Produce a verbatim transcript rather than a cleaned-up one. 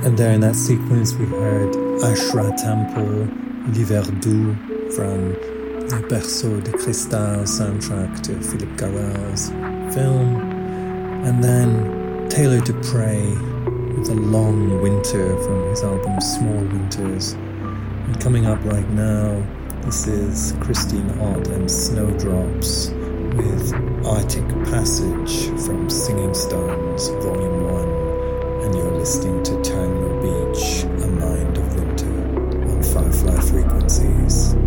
And there in that sequence we heard Ashra Temple, L'Hiver Doux from the Berceau de Cristal soundtrack to Philip Garrel's film. And then Taylor Dupre with A Long Winter from his album Small Winters. And coming up right now, this is Christine Ott and Snowdrops with Arctic Passage from Singing Stones Volume one. And you're listening to Terminal Beach, A Mind of Winter on Firefly Frequencies.